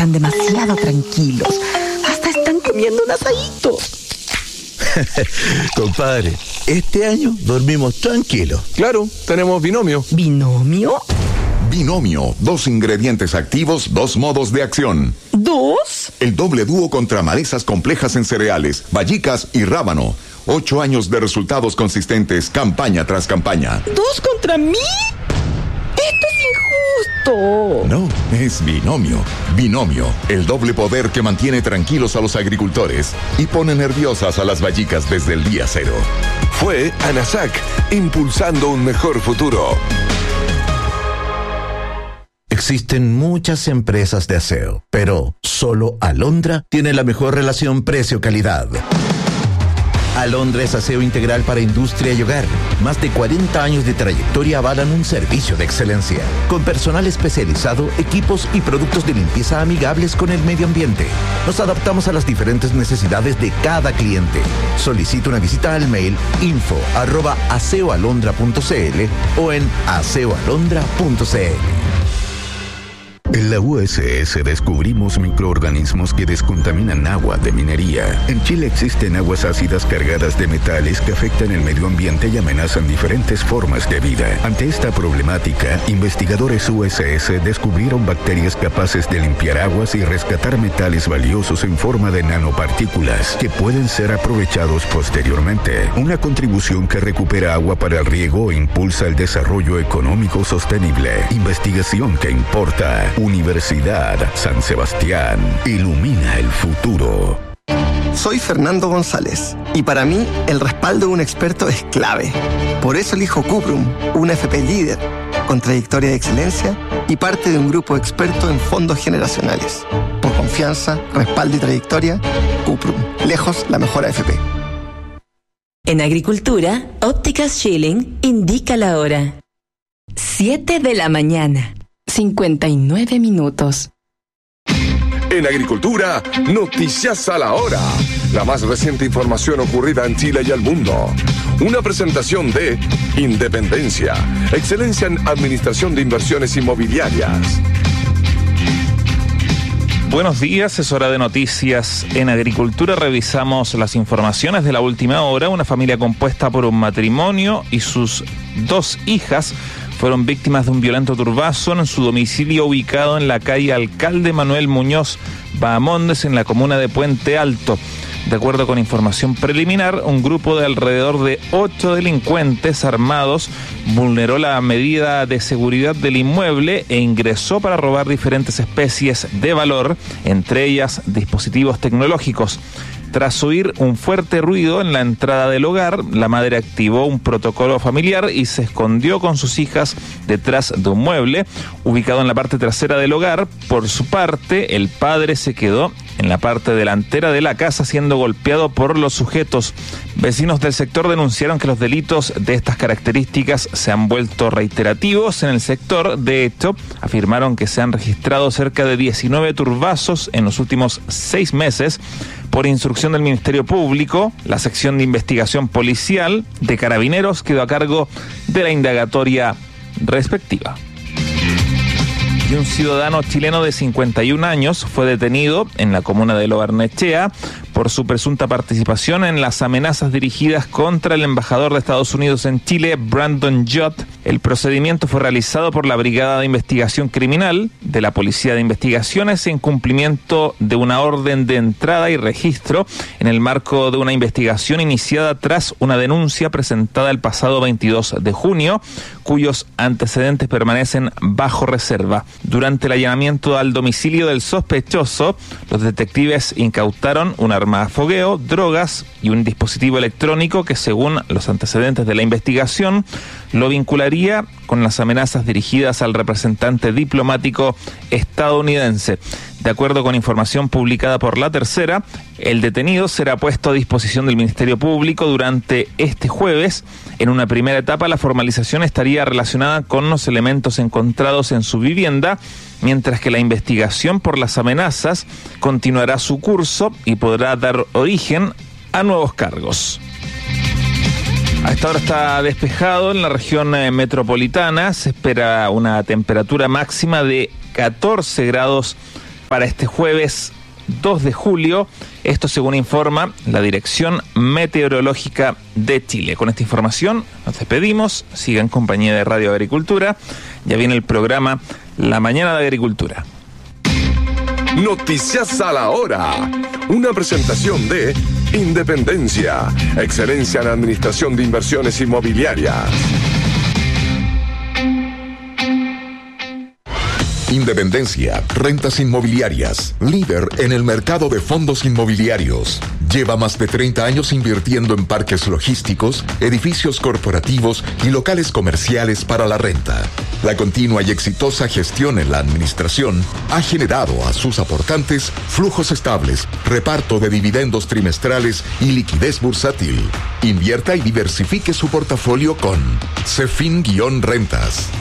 Están demasiado tranquilos. Hasta están comiendo un asadito. Compadre, este año dormimos tranquilos. Claro, tenemos binomio. ¿Binomio? Binomio, 2 ingredientes activos, 2 modos de acción. ¿2? El doble dúo contra malezas complejas en cereales, bayicas y rábano. 8 años de resultados consistentes, campaña tras campaña. ¿2 contra mí? ¡Esto es injusto! No, es binomio. Binomio, el doble poder que mantiene tranquilos a los agricultores y pone nerviosas a las bayicas desde el día 0. Fue ANASAC, impulsando un mejor futuro. Existen muchas empresas de aseo, pero solo Alondra tiene la mejor relación precio-calidad. Alondra es aseo integral para industria y hogar. Más de 40 años de trayectoria avalan un servicio de excelencia, con personal especializado, equipos y productos de limpieza amigables con el medio ambiente. Nos adaptamos a las diferentes necesidades de cada cliente. Solicita una visita al mail info@aseoalondra.cl o en aseoalondra.cl. En la USS descubrimos microorganismos que descontaminan agua de minería. En Chile existen aguas ácidas cargadas de metales que afectan el medio ambiente y amenazan diferentes formas de vida. Ante esta problemática, investigadores USS descubrieron bacterias capaces de limpiar aguas y rescatar metales valiosos en forma de nanopartículas que pueden ser aprovechados posteriormente. Una contribución que recupera agua para el riego e impulsa el desarrollo económico sostenible. Investigación que importa. Universidad San Sebastián. Ilumina el futuro. Soy Fernando González y para mí el respaldo de un experto es clave. Por eso elijo Cuprum, una FP líder, con trayectoria de excelencia y parte de un grupo experto en fondos generacionales. Por confianza, respaldo y trayectoria, Cuprum, lejos la mejor AFP. En agricultura, Ópticas Schilling indica la hora. 7 de la mañana. 59 minutos. En agricultura, noticias a la hora. La más reciente información ocurrida en Chile y al mundo. Una presentación de Independencia, excelencia en administración de inversiones inmobiliarias. Buenos días, es hora de noticias en agricultura. Revisamos las informaciones de la última hora. Una familia compuesta por un matrimonio y sus 2 hijas fueron víctimas de un violento turbazo en su domicilio ubicado en la calle Alcalde Manuel Muñoz Bahamondes, en la comuna de Puente Alto. De acuerdo con información preliminar, un grupo de alrededor de 8 delincuentes armados vulneró la medida de seguridad del inmueble e ingresó para robar diferentes especies de valor, entre ellas dispositivos tecnológicos. Tras oír un fuerte ruido en la entrada del hogar, la madre activó un protocolo familiar y se escondió con sus hijas detrás de un mueble ubicado en la parte trasera del hogar. Por su parte, el padre se quedó en la parte delantera de la casa siendo golpeado por los sujetos. Vecinos del sector denunciaron que los delitos de estas características se han vuelto reiterativos en el sector. De hecho, afirmaron que se han registrado cerca de 19 turbazos en los últimos 6 meses. Por instrucción del Ministerio Público, la sección de investigación policial de Carabineros quedó a cargo de la indagatoria respectiva. Y un ciudadano chileno de 51 años fue detenido en la comuna de Lo Barnechea por su presunta participación en las amenazas dirigidas contra el embajador de Estados Unidos en Chile, Brandon Jott. El procedimiento fue realizado por la Brigada de Investigación Criminal de la Policía de Investigaciones en cumplimiento de una orden de entrada y registro en el marco de una investigación iniciada tras una denuncia presentada el pasado 22 de junio, cuyos antecedentes permanecen bajo reserva. Durante el allanamiento al domicilio del sospechoso, los detectives incautaron un arma de fogueo, drogas y un dispositivo electrónico que, según los antecedentes de la investigación, lo vincularía con las amenazas dirigidas al representante diplomático estadounidense. De acuerdo con información publicada por La Tercera, el detenido será puesto a disposición del Ministerio Público durante este jueves. En una primera etapa, la formalización estaría relacionada con los elementos encontrados en su vivienda, mientras que la investigación por las amenazas continuará su curso y podrá dar origen a nuevos cargos. A esta hora está despejado en la región metropolitana. Se espera una temperatura máxima de 14 grados para este jueves 2 de julio, esto según informa la Dirección Meteorológica de Chile. Con esta información nos despedimos, sigan en compañía de Radio Agricultura, ya viene el programa La Mañana de Agricultura. Noticias a la hora, una presentación de Independencia, excelencia en administración de inversiones inmobiliarias. Independencia, rentas inmobiliarias, líder en el mercado de fondos inmobiliarios. Lleva más de 30 años invirtiendo en parques logísticos, edificios corporativos y locales comerciales para la renta. La continua y exitosa gestión en la administración ha generado a sus aportantes flujos estables, reparto de dividendos trimestrales y liquidez bursátil. Invierta y diversifique su portafolio con Cefin-Rentas.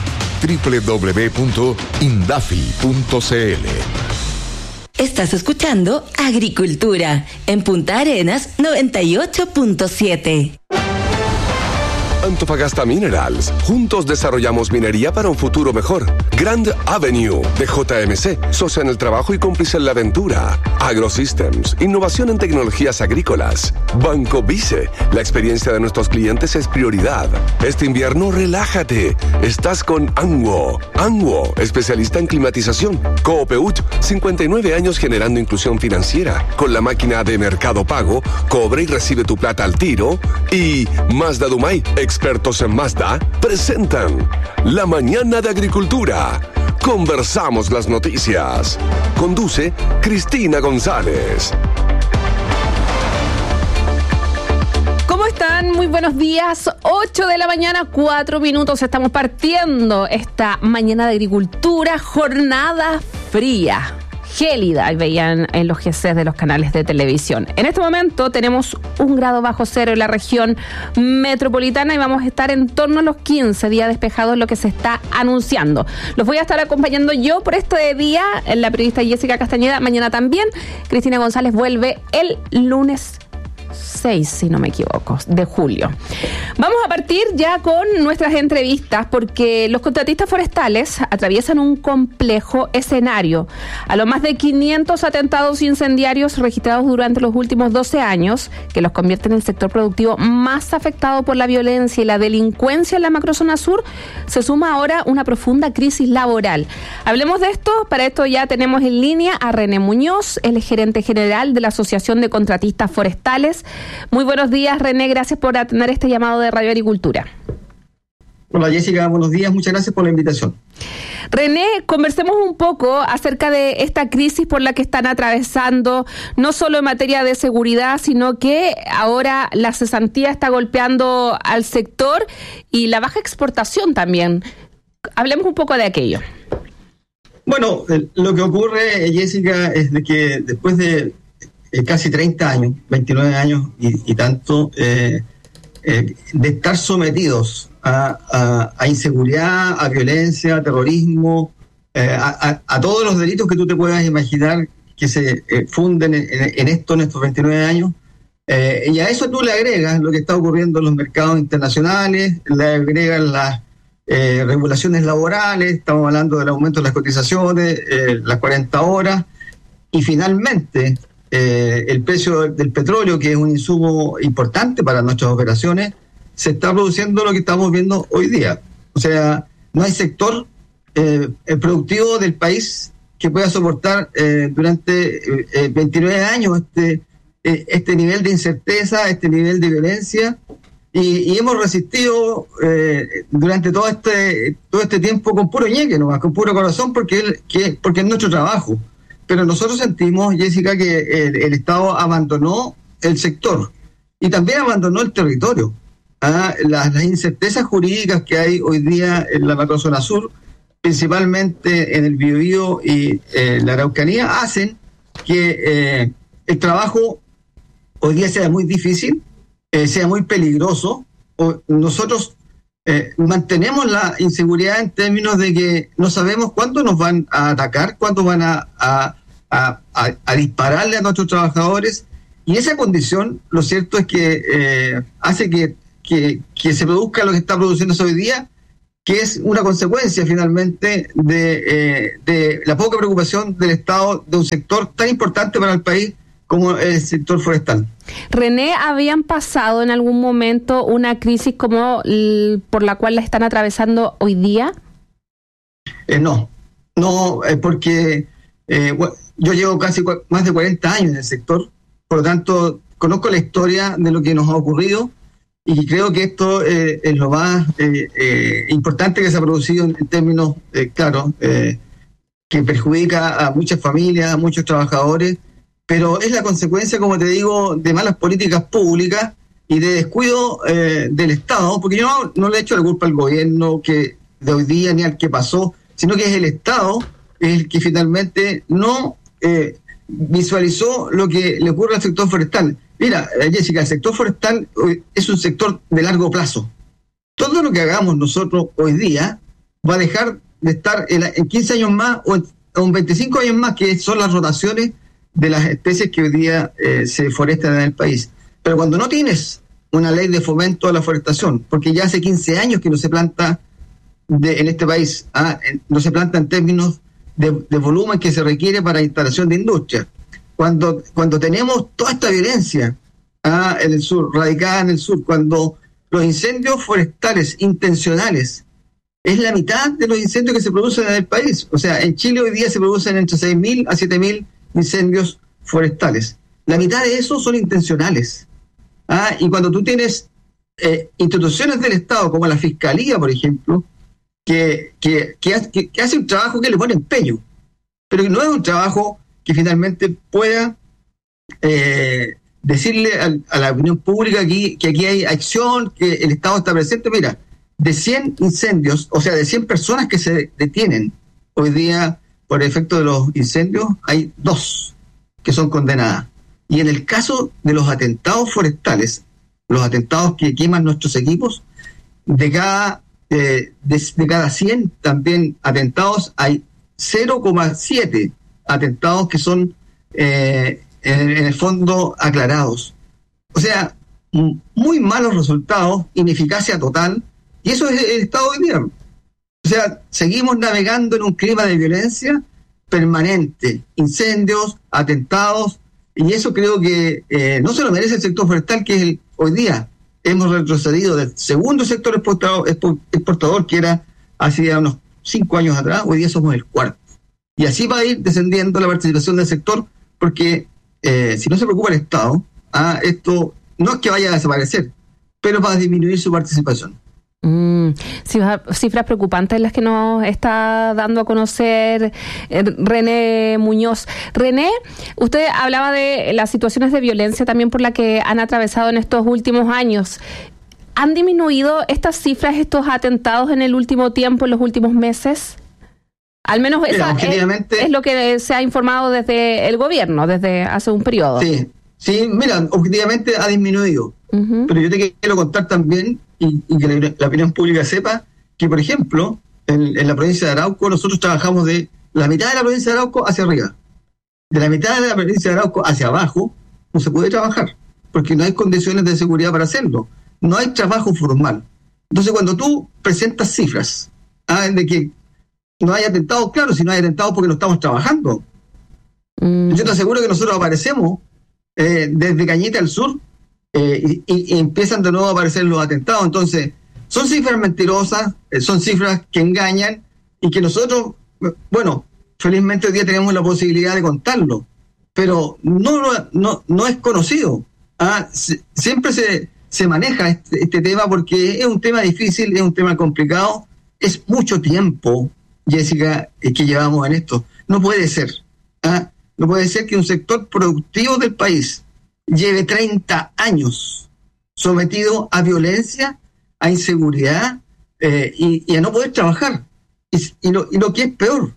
www.indafi.cl. Estás escuchando Agricultura en Punta Arenas 98.7. Antofagasta Minerals. Juntos desarrollamos minería para un futuro mejor. Grand Avenue de JMC. Socia en el trabajo y cómplice en la aventura. AgroSystems. Innovación en tecnologías agrícolas. Banco Vice. La experiencia de nuestros clientes es prioridad. Este invierno relájate. Estás con Anguo. Anguo, especialista en climatización. Coopeut, 59 años generando inclusión financiera. Con la máquina de Mercado Pago, cobra y recibe tu plata al tiro. Y Mazda Dumay, expertos en Mazda, presentan La Mañana de Agricultura. Conversamos las noticias. Conduce Cristina González. ¿Cómo están? Muy buenos días. 8 de la mañana, 4 minutos. Estamos partiendo esta mañana de agricultura, jornada fría, gélida, ahí veían en los GCs de los canales de televisión. En este momento tenemos 1 grado bajo cero en la región metropolitana y vamos a estar en torno a los 15 días despejados, lo que se está anunciando. Los voy a estar acompañando yo por este día, la periodista Jessica Castañeda, mañana también. Cristina González vuelve el lunes 6, si no me equivoco, de julio. Vamos a partir ya con nuestras entrevistas porque los contratistas forestales atraviesan un complejo escenario. A lo más de 500 atentados incendiarios registrados durante los últimos 12 años, que los convierten en el sector productivo más afectado por la violencia y la delincuencia en la macrozona sur, se suma ahora una profunda crisis laboral. Hablemos de esto, para esto ya tenemos en línea a René Muñoz, el gerente general de la Asociación de Contratistas Forestales. Muy buenos días, René, gracias por atender este llamado de Radio Agricultura. Hola Jessica, buenos días, muchas gracias por la invitación. René, conversemos un poco acerca de esta crisis por la que están atravesando, no solo en materia de seguridad, sino que ahora la cesantía está golpeando al sector y la baja exportación también. Hablemos un poco de aquello. Bueno, lo que ocurre, Jessica, es de que después de casi 30 años, 29 años y tanto, de estar sometidos a inseguridad, a violencia, a terrorismo, a todos los delitos que tú te puedas imaginar que se funden en estos 29 años, y a eso tú le agregas lo que está ocurriendo en los mercados internacionales, le agregas las regulaciones laborales, estamos hablando del aumento de las cotizaciones, las 40 horas, y finalmente el precio del petróleo, que es un insumo importante para nuestras operaciones, se está produciendo lo que estamos viendo hoy día. O sea, no hay sector productivo del país que pueda soportar durante 29 años este nivel de incerteza, este nivel de violencia, y hemos resistido durante todo este tiempo con puro ñeque, nomás, con puro corazón, porque es nuestro trabajo. Pero nosotros sentimos, Jessica, que el Estado abandonó el sector y también abandonó el territorio. Las incertezas jurídicas que hay hoy día en la macrozona sur, principalmente en el Biobío y la Araucanía, hacen que el trabajo hoy día sea muy difícil, sea muy peligroso. Nosotros mantenemos la inseguridad en términos de que no sabemos cuándo nos van a atacar, cuándo van a dispararle a nuestros trabajadores, y esa condición, lo cierto es que hace que se produzca lo que está produciéndose hoy día, que es una consecuencia finalmente de la poca preocupación del Estado de un sector tan importante para el país como el sector forestal. René, ¿habían pasado en algún momento una crisis como por la cual la están atravesando hoy día? No, porque yo llevo casi más de 40 años en el sector, por lo tanto conozco la historia de lo que nos ha ocurrido y creo que esto es lo más importante que se ha producido en términos claros, que perjudica a muchas familias, a muchos trabajadores, pero es la consecuencia, como te digo, de malas políticas públicas y de descuido del Estado, porque yo no le echo la culpa al gobierno que de hoy día ni al que pasó, sino que es el Estado el que finalmente no visualizó lo que le ocurre al sector forestal. Mira, Jessica, el sector forestal es un sector de largo plazo. Todo lo que hagamos nosotros hoy día va a dejar de estar en 15 años más o en 25 años más, que son las rotaciones de las especies que hoy día se deforestan en el país. Pero cuando no tienes una ley de fomento a la forestación, porque ya hace 15 años que no se planta en este país, no se planta en términos de volumen que se requiere para instalación de industria. Cuando tenemos toda esta violencia en el sur, radicada en el sur, cuando los incendios forestales intencionales es la mitad de los incendios que se producen en el país. O sea, en Chile hoy día se producen entre 6.000 a 7.000 incendios forestales. La mitad de esos son intencionales. Y cuando tú tienes instituciones del Estado, como la Fiscalía, por ejemplo, que hace un trabajo que le pone empeño, pero que no es un trabajo que finalmente pueda decirle a la opinión pública que aquí hay acción, que el Estado está presente. Mira, de 100 incendios, o sea, de 100 personas que se detienen hoy día por efecto de los incendios, hay 2 que son condenadas. Y en el caso de los atentados forestales, los atentados que queman nuestros equipos, de cada 100 también atentados hay 0,7 atentados que son en el fondo aclarados. O sea, muy malos resultados, ineficacia total, y eso es el Estado hoy día. O sea, seguimos navegando en un clima de violencia permanente, incendios, atentados, y eso creo que no se lo merece el sector forestal, que hoy día hemos retrocedido del segundo sector exportador, que era hace unos 5 años atrás, hoy día somos el cuarto. Y así va a ir descendiendo la participación del sector, porque si no se preocupa el Estado, esto no es que vaya a desaparecer, pero va a disminuir su participación. Cifras preocupantes las que nos está dando a conocer René Muñoz. René, usted hablaba de las situaciones de violencia también por la que han atravesado en estos últimos años. ¿Han disminuido estas cifras, estos atentados en el último tiempo, en los últimos meses? Al menos es lo que se ha informado desde el gobierno, desde hace un periodo. Sí, mira, objetivamente ha disminuido. Uh-huh. Pero yo te quiero contar también, y que la opinión pública sepa, que por ejemplo, en la provincia de Arauco, nosotros trabajamos de la mitad de la provincia de Arauco hacia arriba. De la mitad de la provincia de Arauco hacia abajo, no se puede trabajar, porque no hay condiciones de seguridad para hacerlo. No hay trabajo formal. Entonces, cuando tú presentas cifras de que no hay atentados, claro, si no hay atentados porque no estamos trabajando. Yo te aseguro que nosotros aparecemos desde Cañete al sur y empiezan de nuevo a aparecer los atentados. Entonces, son cifras mentirosas, son cifras que engañan y que nosotros, bueno, felizmente hoy día tenemos la posibilidad de contarlo, pero no es conocido. Siempre se maneja este tema porque es un tema difícil, es un tema complicado, es mucho tiempo, Jessica, que llevamos en esto. No puede ser. No puede ser que un sector productivo del país lleve 30 años sometido a violencia, a inseguridad y a no poder trabajar. Y lo que es peor,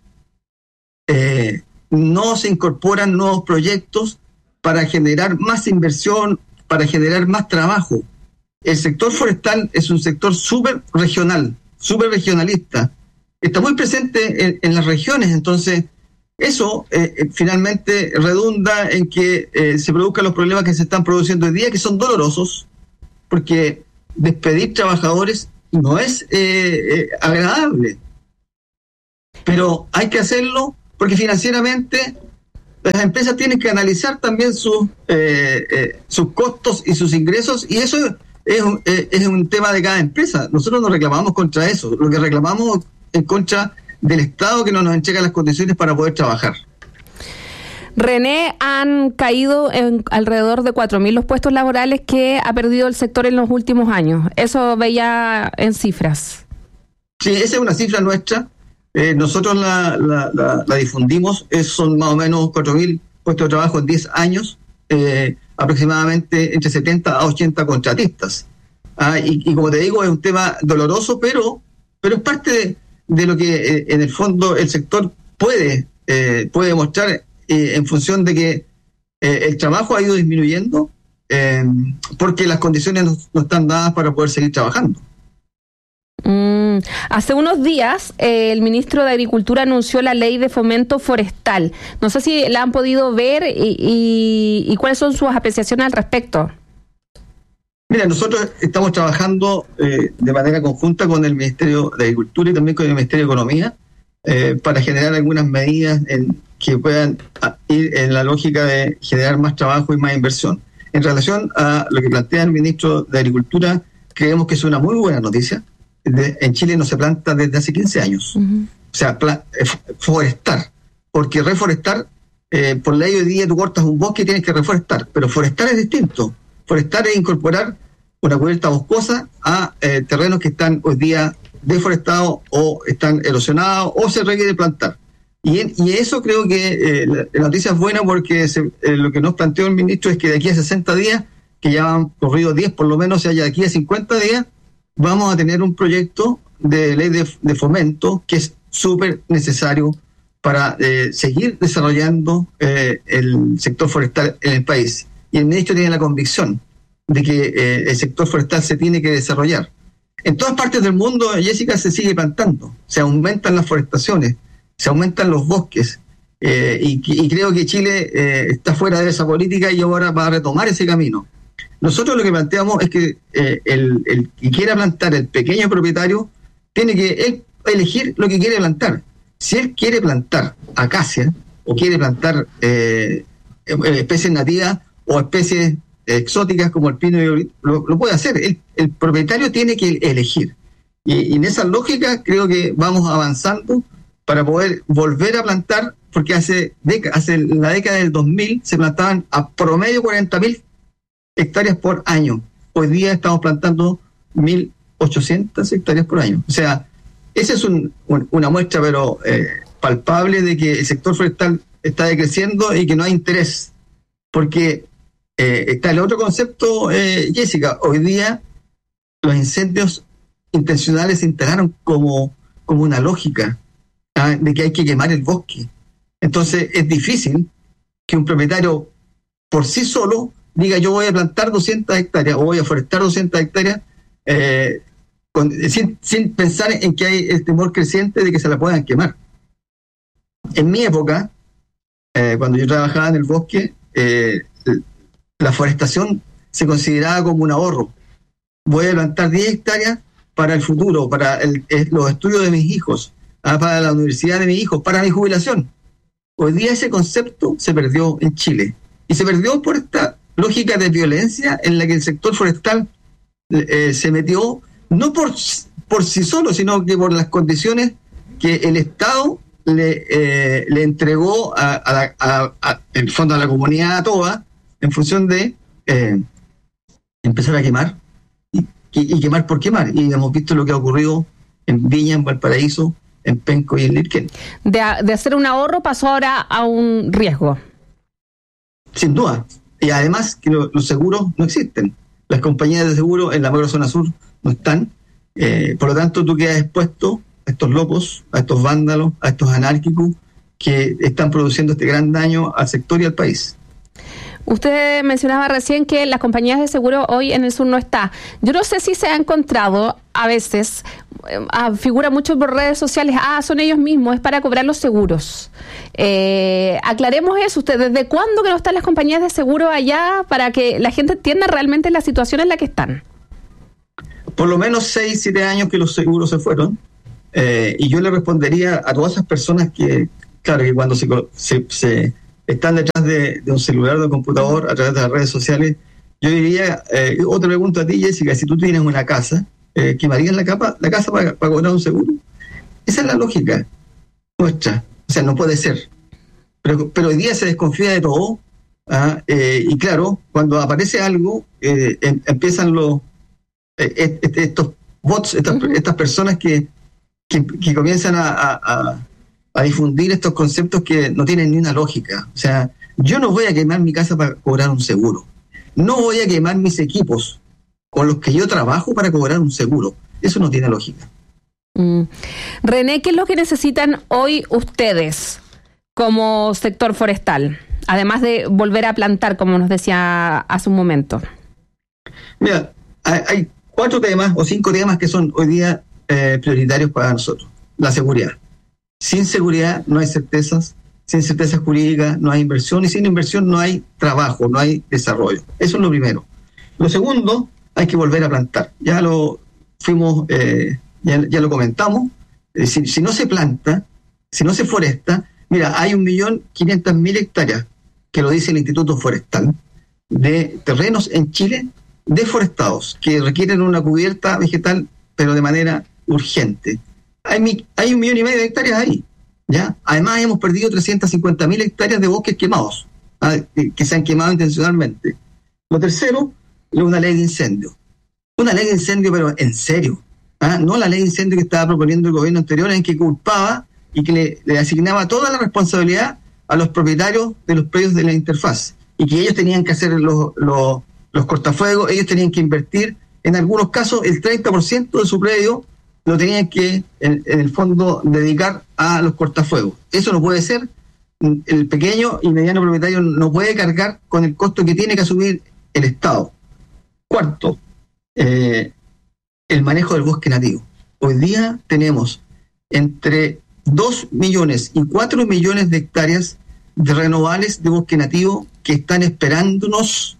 no se incorporan nuevos proyectos para generar más inversión, para generar más trabajo. El sector forestal es un sector súper regional, súper regionalista. Está muy presente en las regiones, entonces eso finalmente redunda en que se produzcan los problemas que se están produciendo hoy día, que son dolorosos, porque despedir trabajadores no es agradable. Pero hay que hacerlo porque financieramente las empresas tienen que analizar también sus costos y sus ingresos, y eso es un tema de cada empresa. Nosotros no reclamamos contra eso, lo que reclamamos en contra del Estado, que no nos entrega las condiciones para poder trabajar. René, han caído en alrededor de 4.000 los puestos laborales que ha perdido el sector en los últimos años. Eso veía en cifras. Sí, esa es una cifra nuestra. Nosotros la difundimos. Son más o menos 4.000 puestos de trabajo en 10 años, aproximadamente entre 70 a 80 contratistas. Y como te digo, es un tema doloroso, pero es parte de lo que en el fondo el sector puede mostrar, en función de que el trabajo ha ido disminuyendo, porque las condiciones no están dadas para poder seguir trabajando. Hace unos días el ministro de Agricultura anunció la ley de fomento forestal. No sé si la han podido ver y cuáles son sus apreciaciones al respecto. Mira, nosotros estamos trabajando de manera conjunta con el Ministerio de Agricultura y también con el Ministerio de Economía para generar algunas medidas que puedan ir en la lógica de generar más trabajo y más inversión. En relación a lo que plantea el ministro de Agricultura, creemos que es una muy buena noticia. En Chile no se planta desde hace 15 años. Uh-huh. O sea, forestar, porque reforestar, por ley hoy día tú cortas un bosque y tienes que reforestar, pero forestar es distinto. Forestar es incorporar una cubierta boscosa a terrenos que están hoy día deforestados o están erosionados o se requiere plantar. Y eso creo que la noticia es buena, porque lo que nos planteó el ministro es que de aquí a 60 días, que ya han corrido 10 por lo menos, o sea, ya de aquí a 50 días, vamos a tener un proyecto de ley de fomento que es súper necesario para seguir desarrollando el sector forestal en el país. Y el ministro tiene la convicción de que el sector forestal se tiene que desarrollar. En todas partes del mundo, Jessica, se sigue plantando, se aumentan las forestaciones, se aumentan los bosques, y creo que Chile está fuera de esa política y ahora va a retomar ese camino. Nosotros lo que planteamos es que el que quiera plantar, el pequeño propietario, tiene que él elegir lo que quiere plantar. Si él quiere plantar acacia o quiere plantar especies nativas o especies exóticas como el pino y el lo puede hacer. El propietario tiene que elegir. Y en esa lógica creo que vamos avanzando para poder volver a plantar, porque hace la década del 2000 se plantaban a promedio 40.000 hectáreas por año. Hoy día estamos plantando 1.800 hectáreas por año. O sea, esa es una muestra, pero palpable, de que el sector forestal está decreciendo y que no hay interés. Porque está el otro concepto, Jessica. Hoy día los incendios intencionales se instalaron como una lógica de que hay que quemar el bosque. Entonces es difícil que un propietario por sí solo diga: yo voy a plantar 200 hectáreas o voy a forestar 200 hectáreas sin pensar en que hay el temor creciente de que se la puedan quemar. En mi época, cuando yo trabajaba en el bosque, la forestación se consideraba como un ahorro. Voy a plantar 10 hectáreas para el futuro, para los estudios de mis hijos, para la universidad de mis hijos, para mi jubilación. Hoy día ese concepto se perdió en Chile. Y se perdió por esta lógica de violencia en la que el sector forestal se metió, no por sí solo, sino que por las condiciones que el Estado le entregó en el fondo a la comunidad toda, en función de empezar a quemar y quemar por quemar. Y hemos visto lo que ha ocurrido en Viña, en Valparaíso, en Penco y en Lirquén. De hacer un ahorro pasó ahora a un riesgo. Sin duda. Y además que los seguros no existen. Las compañías de seguro en la macrozona sur no están. Por lo tanto, tú quedas expuesto a estos locos, a estos vándalos, a estos anárquicos que están produciendo este gran daño al sector y al país. Usted mencionaba recién que las compañías de seguro hoy en el sur no está. Yo no sé si se ha encontrado a veces, figura mucho por redes sociales, son ellos mismos, es para cobrar los seguros. Aclaremos eso. ¿Usted desde cuándo que no están las compañías de seguro allá, para que la gente entienda realmente la situación en la que están? por lo menos 6, 7 años que los seguros se fueron, y yo le respondería a todas esas personas que, claro, que cuando se están detrás de un celular o de un computador, a través de las redes sociales, yo diría, otra pregunta a ti, Jessica, si tú tienes una casa, ¿quemarías la casa para cobrar un seguro? Esa es la lógica nuestra, o sea, no puede ser. Pero hoy día se desconfía de todo, y claro, cuando aparece algo, empiezan estos bots, estas personas que comienzan a difundir estos conceptos que no tienen ni una lógica. O sea, yo no voy a quemar mi casa para cobrar un seguro. No voy a quemar mis equipos con los que yo trabajo para cobrar un seguro. Eso no tiene lógica. René, ¿qué es lo que necesitan hoy ustedes como sector forestal? Además de volver a plantar, como nos decía hace un momento. Mira, hay 4 temas o 5 temas que son hoy día prioritarios para nosotros. La seguridad. Sin seguridad no hay certezas, sin certezas jurídicas no hay inversión, y sin inversión no hay trabajo, no hay desarrollo. Eso es lo primero. Lo segundo, hay que volver a plantar. Ya lo fuimos, ya lo comentamos. Si no se planta, si no se foresta, mira, hay 1.500.000 hectáreas, que lo dice el Instituto Forestal, de terrenos en Chile deforestados, que requieren una cubierta vegetal, pero de manera urgente. Hay 1,5 millones de hectáreas ahí, ¿ya? Además, hemos perdido 350.000 hectáreas de bosques quemados, que se han quemado intencionalmente. Lo tercero es una ley de incendio. Una ley de incendio, pero en serio. No la ley de incendio que estaba proponiendo el gobierno anterior, en que culpaba y que le asignaba toda la responsabilidad a los propietarios de los predios de la interfaz, y que ellos tenían que hacer los cortafuegos, ellos tenían que invertir, en algunos casos, el 30% de su predio lo tenían que, en el fondo, dedicar a los cortafuegos. Eso no puede ser. El pequeño y mediano propietario no puede cargar con el costo que tiene que asumir el Estado. Cuarto, el manejo del bosque nativo. Hoy día tenemos entre 2 millones y 4 millones de hectáreas de renovables de bosque nativo que están esperándonos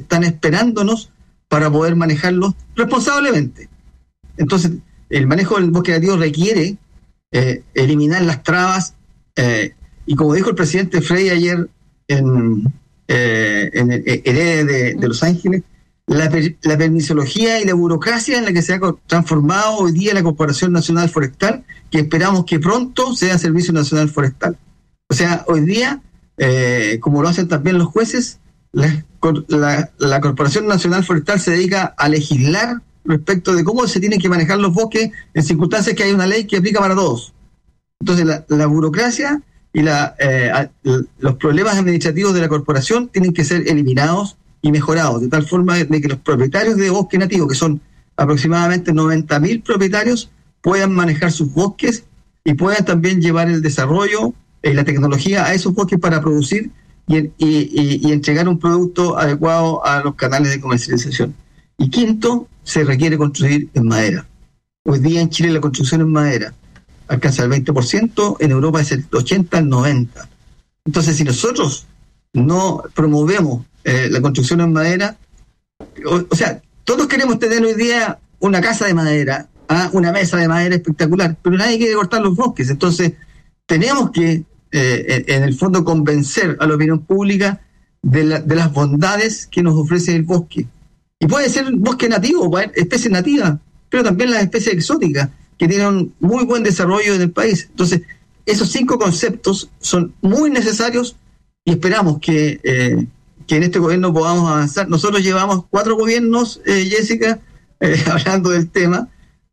para poder manejarlos responsablemente. Entonces, el manejo del bosque nativo requiere eliminar las trabas, y como dijo el presidente Frey ayer en el EDE de Los Ángeles, la permisología y la burocracia en la que se ha transformado hoy día la Corporación Nacional Forestal, que esperamos que pronto sea Servicio Nacional Forestal. O sea, hoy día, como lo hacen también los jueces, la Corporación Nacional Forestal se dedica a legislar respecto de cómo se tienen que manejar los bosques en circunstancias que hay una ley que aplica para todos. Entonces, la burocracia y los problemas administrativos de la corporación tienen que ser eliminados y mejorados, de tal forma de que los propietarios de bosque nativo, que son aproximadamente 90.000 propietarios, puedan manejar sus bosques y puedan también llevar el desarrollo y la tecnología a esos bosques para producir y entregar un producto adecuado a los canales de comercialización. Y quinto, se requiere construir en madera. Hoy día en Chile la construcción en madera alcanza el 20%, en Europa es el 80, el 90%. Entonces, si nosotros no promovemos la construcción en madera, o sea, todos queremos tener hoy día una casa de madera, una mesa de madera espectacular, pero nadie quiere cortar los bosques. Entonces, tenemos que, en el fondo, convencer a la opinión pública de las bondades que nos ofrece el bosque. Y puede ser bosque nativo, especies nativas, pero también las especies exóticas, que tienen un muy buen desarrollo en el país. Entonces, esos 5 conceptos son muy necesarios y esperamos que en este gobierno podamos avanzar. Nosotros llevamos 4 gobiernos, Jessica, hablando del tema.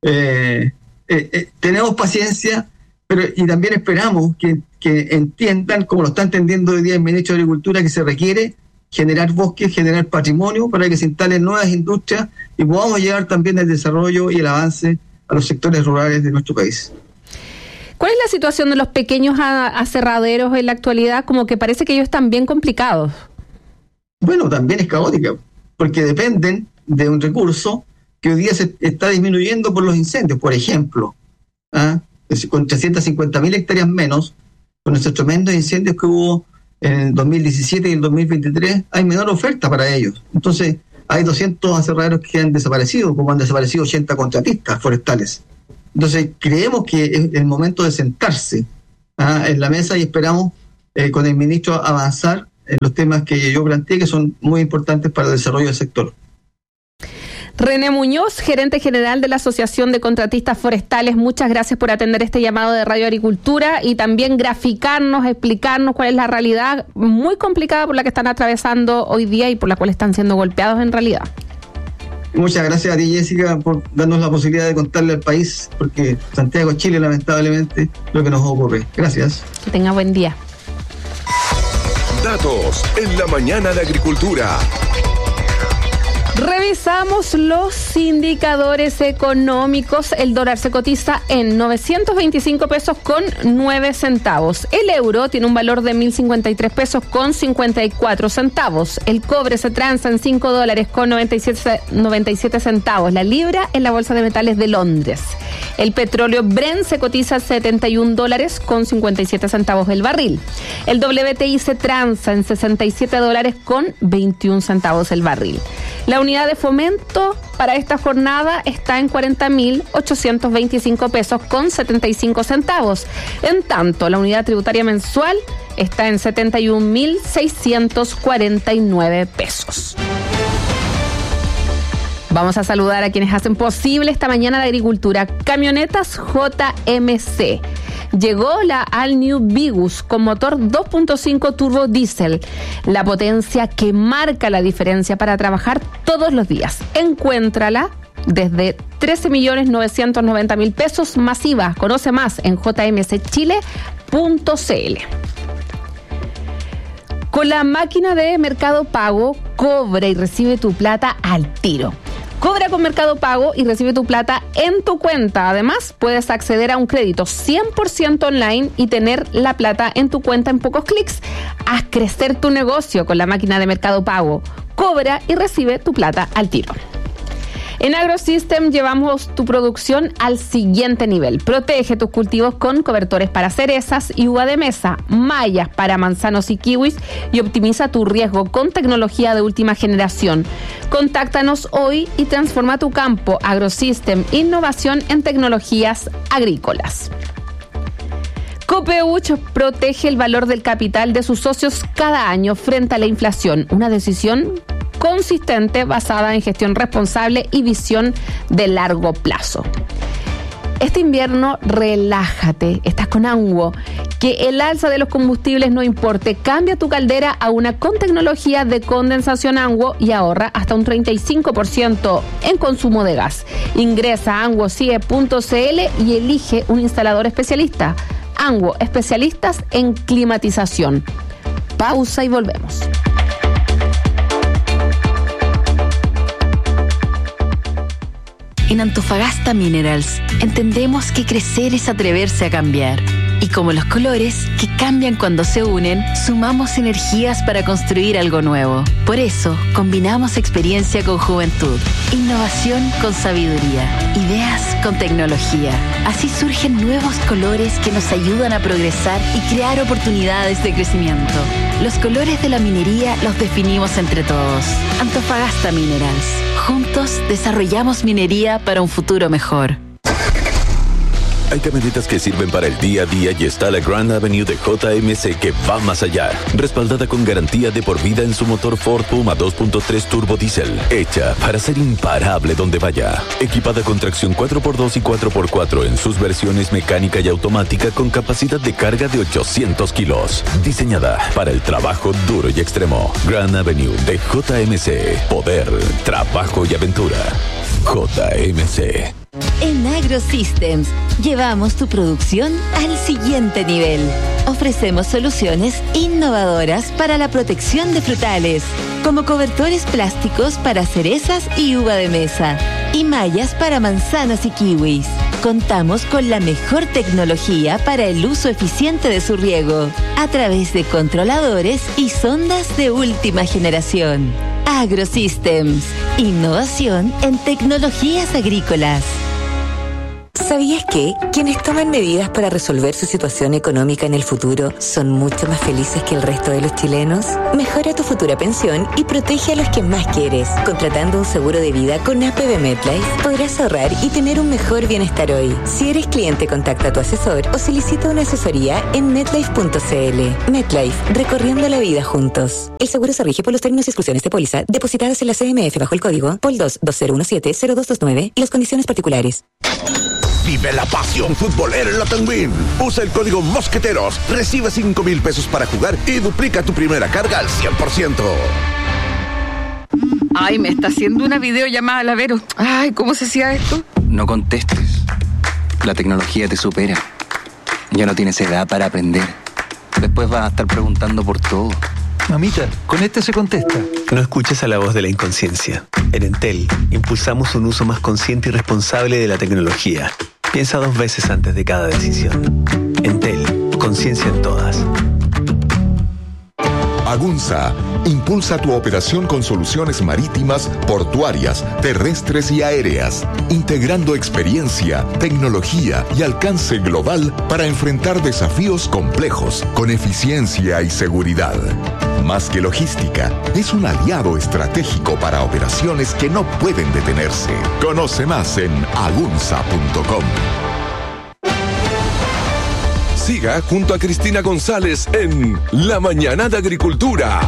Tenemos paciencia, y también esperamos que entiendan, como lo está entendiendo hoy día el ministro de Agricultura, que se requiere generar bosques, generar patrimonio para que se instalen nuevas industrias y podamos llevar también el desarrollo y el avance a los sectores rurales de nuestro país. ¿Cuál es la situación de los pequeños aserraderos en la actualidad? Como que parece que ellos están bien complicados. Bueno, también es caótica, porque dependen de un recurso que hoy día se está disminuyendo por los incendios. Por ejemplo, con 350.000 hectáreas menos, con esos tremendos incendios que hubo en el 2017 y el 2023, hay menor oferta para ellos. Entonces, hay 200 aserraderos que han desaparecido, como han desaparecido 80 contratistas forestales. Entonces, creemos que es el momento de sentarse en la mesa y esperamos con el ministro avanzar en los temas que yo planteé, que son muy importantes para el desarrollo del sector. René Muñoz, gerente general de la Asociación de Contratistas Forestales, muchas gracias por atender este llamado de Radio Agricultura y también graficarnos, explicarnos cuál es la realidad muy complicada por la que están atravesando hoy día y por la cual están siendo golpeados en realidad. Muchas gracias a ti, Jessica, por darnos la posibilidad de contarle al país, porque Santiago, Chile, lamentablemente, lo que nos ocurre. Gracias. Que tenga buen día. Datos en la mañana de Agricultura. Revisamos los indicadores económicos. El dólar se cotiza en 925 pesos con 9 centavos. El euro tiene un valor de 1.053 pesos con 54 centavos. El cobre se transa en 5 dólares con 97 centavos. La libra en la Bolsa de Metales de Londres. El petróleo Brent se cotiza a 71 dólares con 57 centavos el barril. El WTI se transa en 67 dólares con 21 centavos el barril. La unidad de fomento para esta jornada está en 40.825 pesos con 75 centavos. En tanto, la unidad tributaria mensual está en 71.649 pesos. Vamos a saludar a quienes hacen posible esta mañana de agricultura. Camionetas JMC. Llegó la All New Vigus con motor 2.5 turbo diésel. La potencia que marca la diferencia para trabajar todos los días. Encuéntrala desde 13.990.000 pesos masiva. Conoce más en jmcchile.cl. Con la máquina de Mercado Pago, cobra y recibe tu plata al tiro. Cobra con Mercado Pago y recibe tu plata en tu cuenta. Además, puedes acceder a un crédito 100% online y tener la plata en tu cuenta en pocos clics. Haz crecer tu negocio con la máquina de Mercado Pago. Cobra y recibe tu plata al tiro. En AgroSystem llevamos tu producción al siguiente nivel. Protege tus cultivos con cobertores para cerezas y uva de mesa, mallas para manzanos y kiwis y optimiza tu riesgo con tecnología de última generación. Contáctanos hoy y transforma tu campo. AgroSystem, innovación en tecnologías agrícolas. Copeuch protege el valor del capital de sus socios cada año frente a la inflación. Una decisión consistente basada en gestión responsable y visión de largo plazo. Este invierno, relájate, estás con Anguo. Que el alza de los combustibles no importe, cambia tu caldera a una con tecnología de condensación Anguo y ahorra hasta un 35% en consumo de gas. Ingresa a anguocie.cl y elige un instalador especialista. Anguo, especialistas en climatización. Pausa y volvemos. En Antofagasta Minerals entendemos que crecer es atreverse a cambiar. Y como los colores, que cambian cuando se unen, sumamos energías para construir algo nuevo. Por eso, combinamos experiencia con juventud, innovación con sabiduría, ideas con tecnología. Así surgen nuevos colores que nos ayudan a progresar y crear oportunidades de crecimiento. Los colores de la minería los definimos entre todos. Antofagasta Minerals. Juntos desarrollamos minería para un futuro mejor. Hay camionetas que sirven para el día a día y está la Grand Avenue de JMC que va más allá. Respaldada con garantía de por vida en su motor Ford Puma 2.3 turbo diésel. Hecha para ser imparable donde vaya. Equipada con tracción 4x2 y 4x4 en sus versiones mecánica y automática con capacidad de carga de 800 kilos. Diseñada para el trabajo duro y extremo. Grand Avenue de JMC. Poder, trabajo y aventura. JMC. En AgroSystems llevamos tu producción al siguiente nivel. Ofrecemos soluciones innovadoras para la protección de frutales, como cobertores plásticos para cerezas y uva de mesa, y mallas para manzanas y kiwis. Contamos con la mejor tecnología para el uso eficiente de su riego, a través de controladores y sondas de última generación. AgroSystems, innovación en tecnologías agrícolas. ¿Sabías que quienes toman medidas para resolver su situación económica en el futuro son mucho más felices que el resto de los chilenos? Mejora tu futura pensión y protege a los que más quieres. Contratando un seguro de vida con APB MetLife, podrás ahorrar y tener un mejor bienestar hoy. Si eres cliente, contacta a tu asesor o solicita una asesoría en metlife.cl. MetLife, recorriendo la vida juntos. El seguro se rige por los términos y exclusiones de póliza depositadas en la CMF bajo el código POL 2 2017-0229 y las condiciones particulares. Vive la pasión futbolera en la Tenguín. Usa el código Mosqueteros, recibe 5,000 pesos para jugar y duplica tu primera carga al 100%. Ay, me está haciendo una videollamada la Vero. Ay, ¿cómo se hacía esto? No contestes. La tecnología te supera. Ya no tienes edad para aprender. Después vas a estar preguntando por todo. Mamita, con este se contesta. No escuches a la voz de la inconsciencia. En Entel, impulsamos un uso más consciente y responsable de la tecnología. Piensa 2 veces antes de cada decisión. Entel, conciencia en todas. Agunza impulsa tu operación con soluciones marítimas, portuarias, terrestres y aéreas, integrando experiencia, tecnología y alcance global para enfrentar desafíos complejos con eficiencia y seguridad. Más que logística, es un aliado estratégico para operaciones que no pueden detenerse. Conoce más en agunza.com. Siga junto a Cristina González en La Mañana de Agricultura.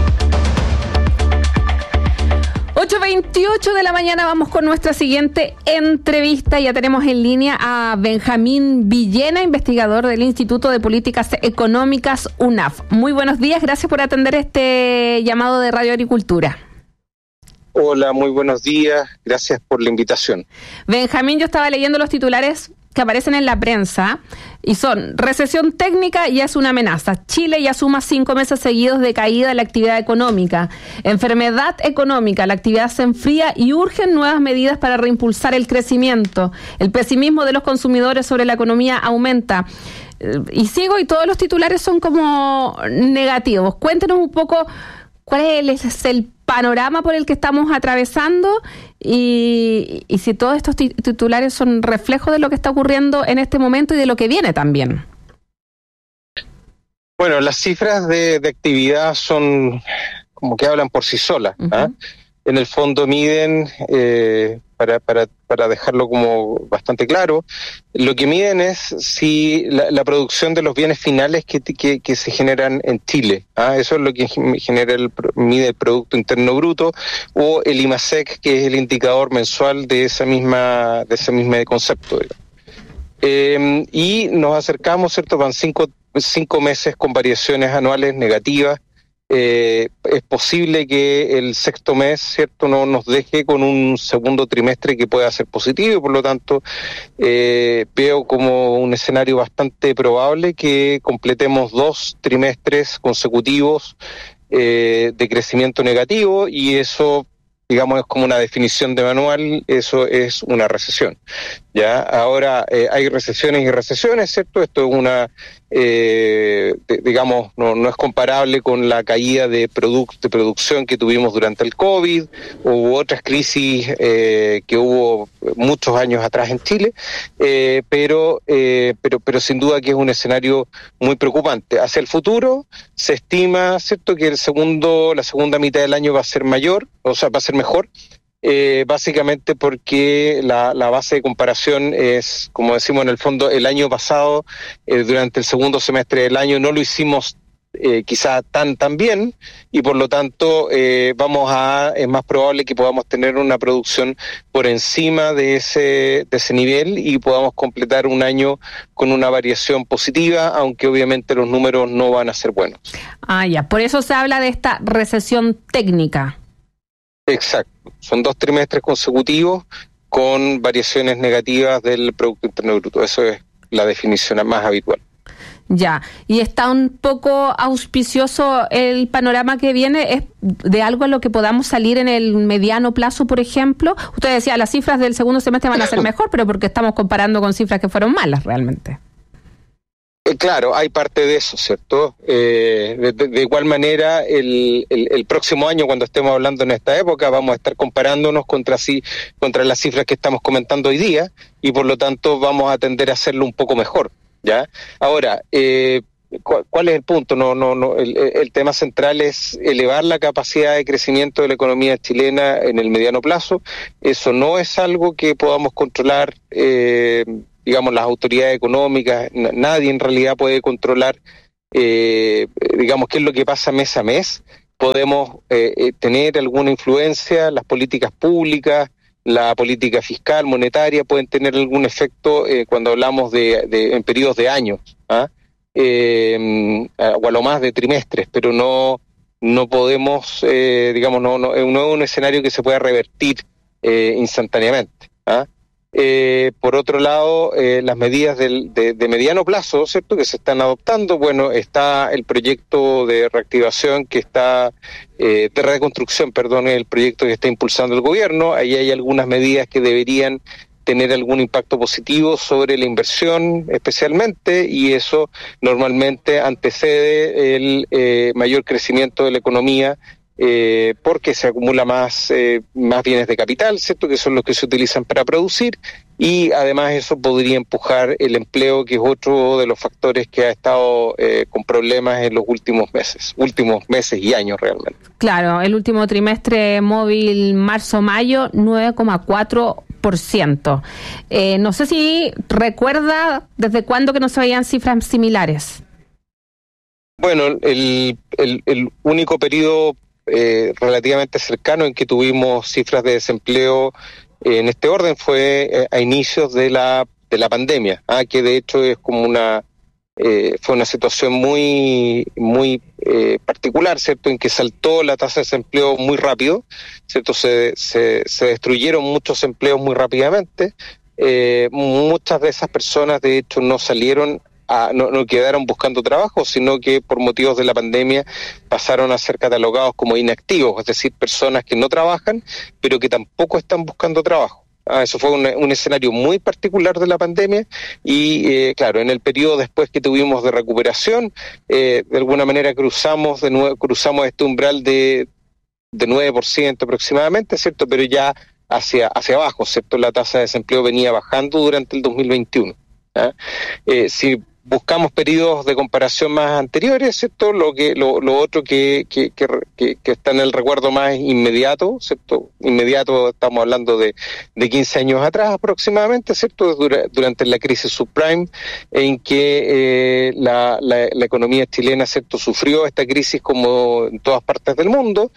8:28 de la mañana, vamos con nuestra siguiente entrevista. Ya tenemos en línea a Benjamín Villena, investigador del Instituto de Políticas Económicas UNAF. Muy buenos días, gracias por atender este llamado de Radio Agricultura. Hola, muy buenos días, gracias por la invitación. Benjamín, yo estaba leyendo los titulares que aparecen en la prensa y son: recesión técnica ya es una amenaza. Chile ya suma 5 meses seguidos de caída de la actividad económica. Enfermedad económica, la actividad se enfría y urgen nuevas medidas para reimpulsar el crecimiento. El pesimismo de los consumidores sobre la economía aumenta. Y sigo, y todos los titulares son como negativos. Cuéntenos un poco cuál es el panorama por el que estamos atravesando y si todos estos titulares son reflejo de lo que está ocurriendo en este momento y de lo que viene también. Bueno, las cifras de actividad son como que hablan por sí solas. ¿Ah? En el fondo miden, para dejarlo como bastante claro, lo que miden es si la producción de los bienes finales que se generan en Chile. ¿Ah? Eso es lo que mide el Producto Interno Bruto, o el IMASEC, que es el indicador mensual de ese mismo concepto. Y nos acercamos, ¿cierto? Van cinco meses con variaciones anuales negativas. Es posible que el sexto mes, ¿cierto?, no nos deje con un segundo trimestre que pueda ser positivo, y por lo tanto veo como un escenario bastante probable que completemos 2 trimestres consecutivos de crecimiento negativo, y eso, digamos, es como una definición de manual, eso es una recesión. Ya, ahora hay recesiones y recesiones, ¿cierto? Esto es una, digamos, no es comparable con la caída de producción que tuvimos durante el COVID u otras crisis que hubo muchos años atrás en Chile, pero sin duda que es un escenario muy preocupante. Hacia el futuro se estima, ¿cierto?, que la segunda mitad del año va a ser mayor, o sea, va a ser mejor. Básicamente porque la base de comparación es, como decimos en el fondo, el año pasado, durante el segundo semestre del año no lo hicimos quizá tan bien, y por lo tanto es más probable que podamos tener una producción por encima de ese nivel y podamos completar un año con una variación positiva, aunque obviamente los números no van a ser buenos. Ya, por eso se habla de esta recesión técnica. Exacto, son 2 trimestres consecutivos con variaciones negativas del Producto Interno Bruto. Eso es la definición más habitual. Ya, y está un poco auspicioso el panorama que viene, ¿es de algo a lo que podamos salir en el mediano plazo, por ejemplo? Usted decía, las cifras del segundo semestre van a ser mejor, pero porque estamos comparando con cifras que fueron malas realmente. Claro, hay parte de eso, ¿cierto? De igual manera, el próximo año, cuando estemos hablando en esta época, vamos a estar comparándonos contra las cifras que estamos comentando hoy día, y por lo tanto vamos a tender a hacerlo un poco mejor, ¿ya? Ahora, ¿cuál es el punto? El tema central es elevar la capacidad de crecimiento de la economía chilena en el mediano plazo. Eso no es algo que podamos controlar, digamos, las autoridades económicas. Nadie en realidad puede controlar, digamos, qué es lo que pasa mes a mes. Podemos tener alguna influencia, las políticas públicas, la política fiscal, monetaria, pueden tener algún efecto cuando hablamos en periodos de años, ¿ah? O a lo más de trimestres, pero no podemos, digamos, no es un escenario que se pueda revertir instantáneamente, ¿ah? Por otro lado, las medidas de mediano plazo, ¿cierto?, que se están adoptando. Bueno, está el proyecto de reactivación que está, de reconstrucción, perdón, el proyecto que está impulsando el gobierno. Ahí hay algunas medidas que deberían tener algún impacto positivo sobre la inversión especialmente, y eso normalmente antecede el mayor crecimiento de la economía, porque se acumula más bienes de capital, ¿cierto?, que son los que se utilizan para producir, y además eso podría empujar el empleo, que es otro de los factores que ha estado con problemas en los últimos meses y años realmente. Claro, el último trimestre móvil marzo-mayo, 9,4%. No sé si recuerda desde cuándo que no se veían cifras similares. Bueno, el único periodo relativamente cercano en que tuvimos cifras de desempleo en este orden fue a inicios de la pandemia, que de hecho es como fue una situación muy particular, ¿cierto?, en que saltó la tasa de desempleo muy rápido, ¿cierto? Se destruyeron muchos empleos muy rápidamente. Muchas de esas personas de hecho no salieron, no quedaron buscando trabajo, sino que por motivos de la pandemia pasaron a ser catalogados como inactivos, es decir, personas que no trabajan, pero que tampoco están buscando trabajo. Eso fue un escenario muy particular de la pandemia, y claro, en el periodo después que tuvimos de recuperación, de alguna manera cruzamos este umbral de 9% aproximadamente, ¿cierto? Pero ya hacia abajo, ¿cierto? La tasa de desempleo venía bajando durante el 2021. Si buscamos periodos de comparación más anteriores, ¿cierto? Lo otro que está en el recuerdo más inmediato, ¿cierto? Inmediato, estamos hablando de 15 años atrás aproximadamente, ¿cierto? Durante la crisis subprime, en que la economía chilena, ¿cierto?, sufrió esta crisis como en todas partes del mundo,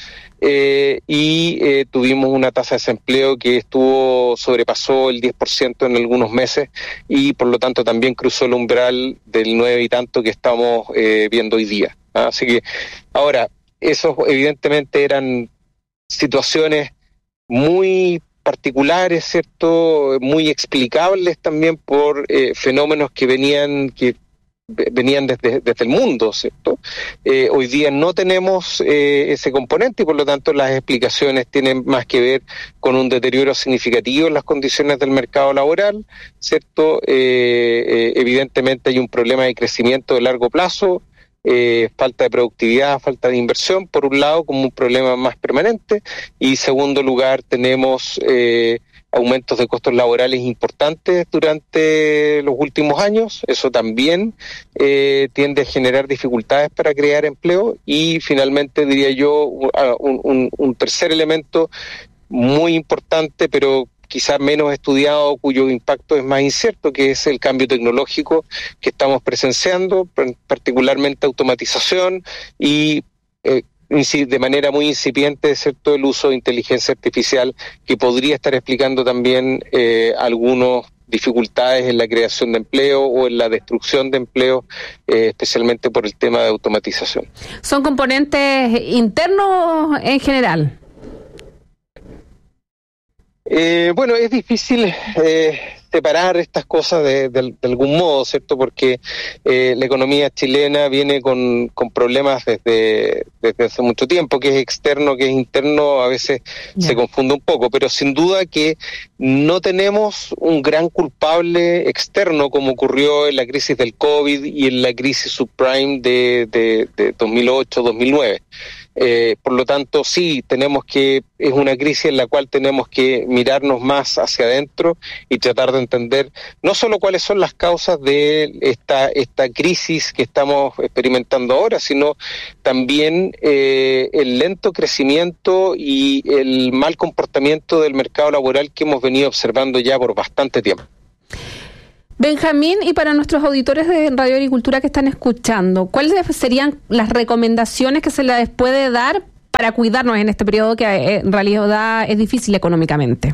y tuvimos una tasa de desempleo que sobrepasó el 10% en algunos meses, y por lo tanto también cruzó el umbral del 9 y tanto que estamos viendo hoy día. Así que ahora, esos evidentemente eran situaciones muy particulares, ¿cierto?, muy explicables también por fenómenos que venían desde el mundo, ¿cierto? Hoy día no tenemos ese componente, y por lo tanto las explicaciones tienen más que ver con un deterioro significativo en las condiciones del mercado laboral, ¿cierto? Evidentemente hay un problema de crecimiento de largo plazo, falta de productividad, falta de inversión, por un lado, como un problema más permanente, y en segundo lugar tenemos aumentos de costos laborales importantes durante los últimos años. Eso también tiende a generar dificultades para crear empleo, y finalmente diría yo un tercer elemento muy importante, pero quizás menos estudiado, cuyo impacto es más incierto, que es el cambio tecnológico que estamos presenciando, particularmente automatización y de manera muy incipiente, ¿cierto?, el uso de inteligencia artificial, que podría estar explicando también algunas dificultades en la creación de empleo o en la destrucción de empleo, especialmente por el tema de automatización. ¿Son componentes internos en general? Bueno, es difícil separar estas cosas de algún modo, ¿cierto? Porque la economía chilena viene con problemas desde hace mucho tiempo, que es externo, que es interno, a veces se confunde un poco, pero sin duda que no tenemos un gran culpable externo como ocurrió en la crisis del COVID y en la crisis subprime de 2008-2009. Por lo tanto, sí, es una crisis en la cual tenemos que mirarnos más hacia adentro y tratar de entender no solo cuáles son las causas de esta crisis que estamos experimentando ahora, sino también el lento crecimiento y el mal comportamiento del mercado laboral que hemos venido observando ya por bastante tiempo. Benjamín, y para nuestros auditores de Radio Agricultura que están escuchando, ¿cuáles serían las recomendaciones que se les puede dar para cuidarnos en este periodo que en realidad es difícil económicamente?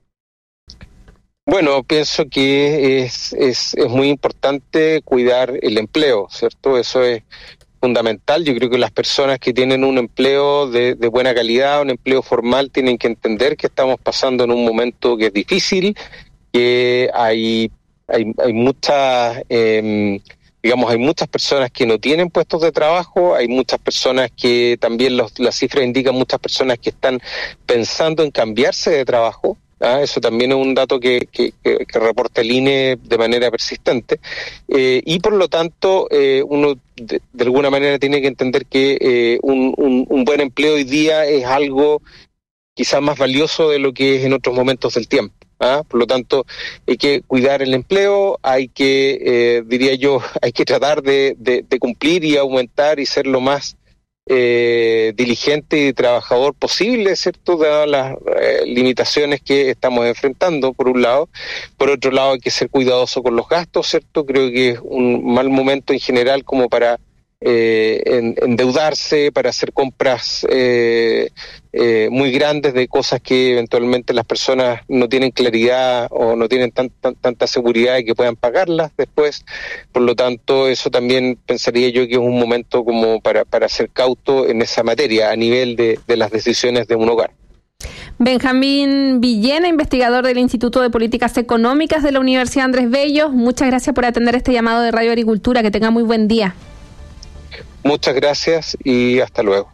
Bueno, pienso que es muy importante cuidar el empleo, ¿cierto? Eso es fundamental. Yo creo que las personas que tienen un empleo de buena calidad, un empleo formal, tienen que entender que estamos pasando en un momento que es difícil, que hay muchas, hay muchas personas que no tienen puestos de trabajo, hay muchas personas que también las cifras indican muchas personas que están pensando en cambiarse de trabajo. Eso también es un dato que reporta el INE de manera persistente, y por lo tanto uno de alguna manera tiene que entender que un buen empleo hoy día es algo quizás más valioso de lo que es en otros momentos del tiempo. Por lo tanto, hay que cuidar el empleo, hay que, hay que tratar de cumplir y aumentar y ser lo más diligente y trabajador posible, ¿cierto? Dadas las limitaciones que estamos enfrentando, por un lado. Por otro lado, hay que ser cuidadoso con los gastos, ¿cierto? Creo que es un mal momento en general como para endeudarse, para hacer compras muy grandes de cosas que eventualmente las personas no tienen claridad o no tienen tanta seguridad de que puedan pagarlas después. Por lo tanto, eso también pensaría yo que es un momento como para ser cauto en esa materia a nivel de las decisiones de un hogar. Benjamín Villena, investigador del Instituto de Políticas Económicas de la Universidad Andrés Bello, muchas gracias por atender este llamado de Radio Agricultura. Que tenga muy buen día. Muchas gracias y hasta luego.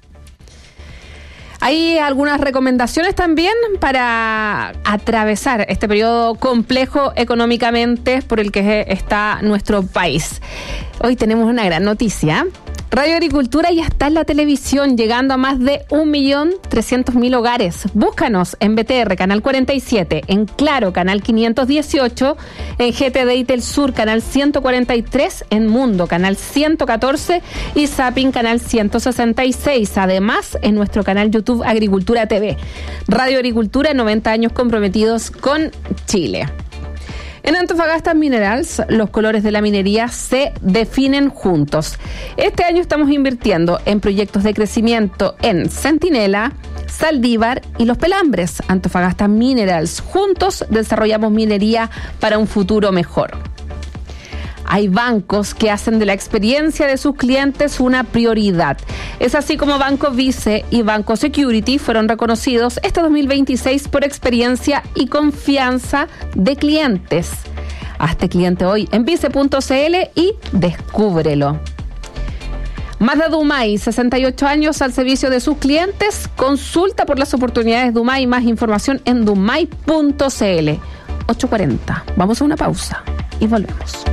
Hay algunas recomendaciones también para atravesar este periodo complejo económicamente por el que está nuestro país. Hoy tenemos una gran noticia. Radio Agricultura ya está en la televisión, llegando a más de 1.300.000 hogares. Búscanos en BTR, Canal 47, en Claro, Canal 518, en GTD y Telsur, Canal 143, en Mundo, Canal 114 y Zapping, Canal 166. Además, en nuestro canal YouTube Agricultura TV. Radio Agricultura, 90 años comprometidos con Chile. En Antofagasta Minerals, los colores de la minería se definen juntos. Este año estamos invirtiendo en proyectos de crecimiento en Centinela, Saldívar y Los Pelambres. Antofagasta Minerals, juntos desarrollamos minería para un futuro mejor. Hay bancos que hacen de la experiencia de sus clientes una prioridad. Es así como Banco Vice y Banco Security fueron reconocidos este 2026 por experiencia y confianza de clientes. Hazte cliente hoy en vice.cl y descúbrelo. Mazda Dumay, 68 años al servicio de sus clientes. Consulta por las oportunidades Dumay. Más información en dumay.cl. 8:40. Vamos a una pausa y volvemos.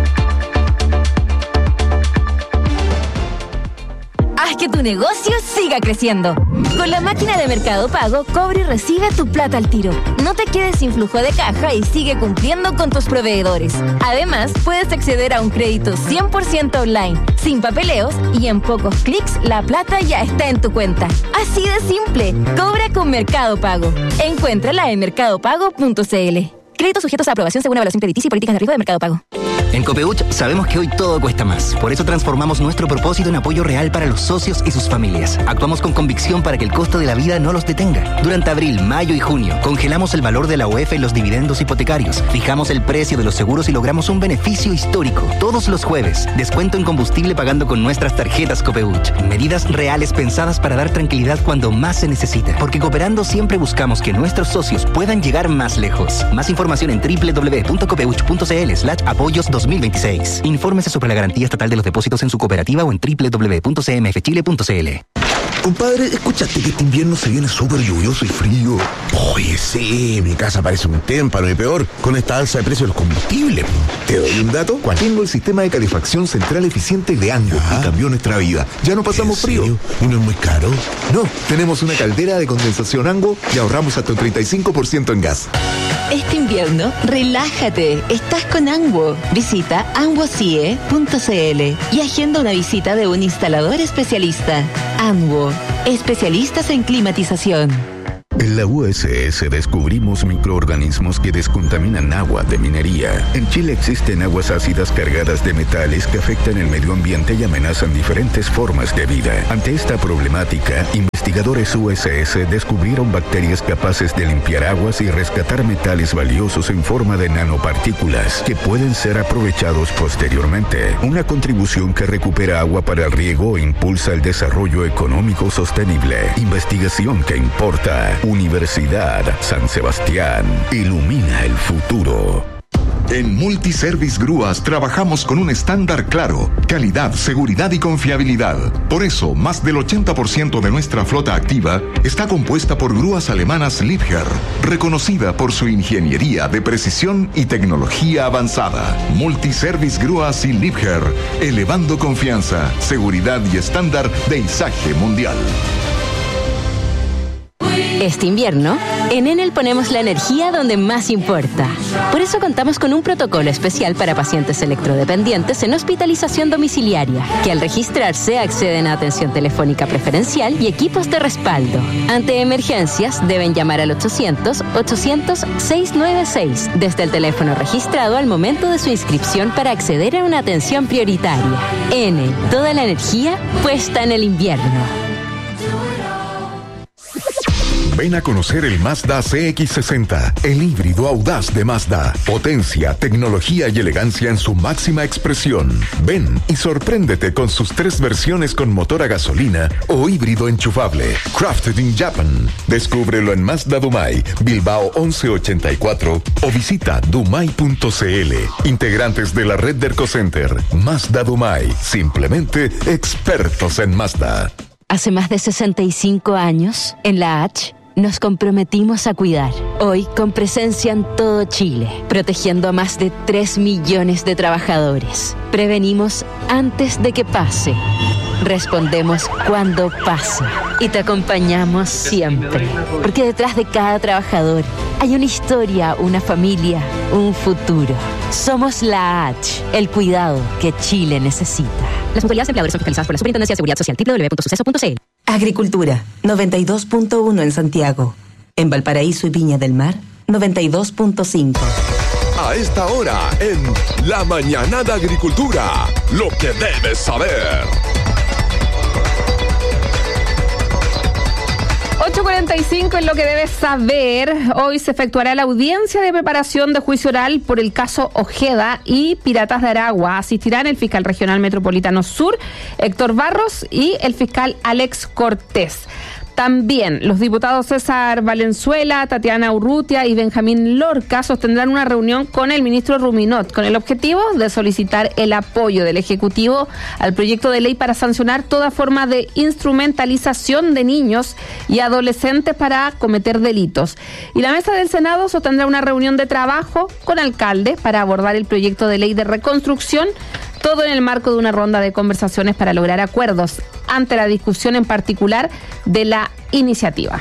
Haz que tu negocio siga creciendo. Con la máquina de Mercado Pago, cobra y recibe tu plata al tiro. No te quedes sin flujo de caja y sigue cumpliendo con tus proveedores. Además, puedes acceder a un crédito 100% online, sin papeleos y en pocos clics la plata ya está en tu cuenta. Así de simple. Cobra con Mercado Pago. Encuéntrala en mercadopago.cl. Créditos sujetos a aprobación según evaluación crediticia y políticas de riesgo de Mercado Pago. En Copeuch sabemos que hoy todo cuesta más. Por eso transformamos nuestro propósito en apoyo real para los socios y sus familias. Actuamos con convicción para que el costo de la vida no los detenga. Durante abril, mayo y junio, congelamos el valor de la UEF en los dividendos hipotecarios, fijamos el precio de los seguros y logramos un beneficio histórico. Todos los jueves, descuento en combustible pagando con nuestras tarjetas Copeuch. Medidas reales pensadas para dar tranquilidad cuando más se necesita. Porque cooperando siempre buscamos que nuestros socios puedan llegar más lejos. Más información en www.copeuch.cl/apoyos 2026. Infórmese sobre la garantía estatal de los depósitos en su cooperativa o en www.cmfchile.cl. Compadre, ¿escuchaste que este invierno se viene súper lluvioso y frío? Oye, sí, mi casa parece un témpano y peor con esta alza de precios de los combustibles. ¿Te doy un dato? ¿Cuál? Tengo el sistema de calefacción central eficiente de Ango y cambió nuestra vida. Ya no pasamos frío. ¿Y no es muy caro? No, tenemos una caldera de condensación Ango y ahorramos hasta un 35% en gas. Este invierno, relájate. Estás con Anwo. Visita anwocie.cl y agenda una visita de un instalador especialista. Anwo, especialistas en climatización. En la USS descubrimos microorganismos que descontaminan agua de minería. En Chile existen aguas ácidas cargadas de metales que afectan el medio ambiente y amenazan diferentes formas de vida. Ante esta problemática, investigadores USS descubrieron bacterias capaces de limpiar aguas y rescatar metales valiosos en forma de nanopartículas que pueden ser aprovechados posteriormente. Una contribución que recupera agua para el riego e impulsa el desarrollo económico sostenible. Investigación que importa. Universidad San Sebastián. Ilumina el futuro. En Multiservice Grúas trabajamos con un estándar claro: calidad, seguridad y confiabilidad. Por eso, más del 80% de nuestra flota activa está compuesta por grúas alemanas Liebherr, reconocida por su ingeniería de precisión y tecnología avanzada. Multiservice Grúas y Liebherr, elevando confianza, seguridad y estándar de izaje mundial. Este invierno, en Enel ponemos la energía donde más importa. Por eso contamos con un protocolo especial para pacientes electrodependientes en hospitalización domiciliaria, que al registrarse acceden a atención telefónica preferencial y equipos de respaldo. Ante emergencias, deben llamar al 800-800-696 desde el teléfono registrado al momento de su inscripción para acceder a una atención prioritaria. Enel, toda la energía puesta en el invierno. Ven a conocer el Mazda CX-60, el híbrido audaz de Mazda. Potencia, tecnología y elegancia en su máxima expresión. Ven y sorpréndete con sus 3 versiones con motor a gasolina o híbrido enchufable. Crafted in Japan. Descúbrelo en Mazda Dumai, Bilbao 1184 o visita dumai.cl. Integrantes de la red de Ercocenter. Mazda Dumai. Simplemente expertos en Mazda. Hace más de 65 años, en la H, nos comprometimos a cuidar. Hoy, con presencia en todo Chile, protegiendo a más de 3 millones de trabajadores. Prevenimos antes de que pase. Respondemos cuando pasa. Y te acompañamos siempre. Porque detrás de cada trabajador hay una historia, una familia, un futuro. Somos la H, el cuidado que Chile necesita. Las mutualidades empleadores son fiscalizadas por la Superintendencia de Seguridad Social. www.suceso.cl. Agricultura, 92.1 en Santiago. En Valparaíso y Viña del Mar, 92.5. A esta hora, en La Mañana de Agricultura, lo que debes saber. 8:45 es lo que debes saber. Hoy se efectuará la audiencia de preparación de juicio oral por el caso Ojeda y Piratas de Aragua. Asistirán el fiscal regional metropolitano sur, Héctor Barros, y el fiscal Alex Cortés. También los diputados César Valenzuela, Tatiana Urrutia y Benjamín Lorca sostendrán una reunión con el ministro Ruminot con el objetivo de solicitar el apoyo del Ejecutivo al proyecto de ley para sancionar toda forma de instrumentalización de niños y adolescentes para cometer delitos. Y la mesa del Senado sostendrá una reunión de trabajo con alcaldes para abordar el proyecto de ley de reconstrucción, todo en el marco de una ronda de conversaciones para lograr acuerdos ante la discusión en particular de la iniciativa.